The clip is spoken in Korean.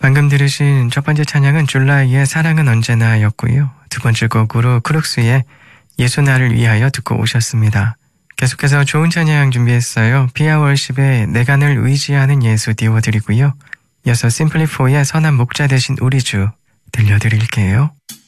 방금 들으신 첫 번째 찬양은 줄라이의 사랑은 언제나 였고요. 두 번째 곡으로 크룩스의 예수 나를 위하여 듣고 오셨습니다. 계속해서 좋은 찬양 준비했어요. 피아월십의 내가 늘 의지하는 예수 띄워드리고요. 이어서 심플리4의 선한 목자 되신 우리 주 들려드릴게요.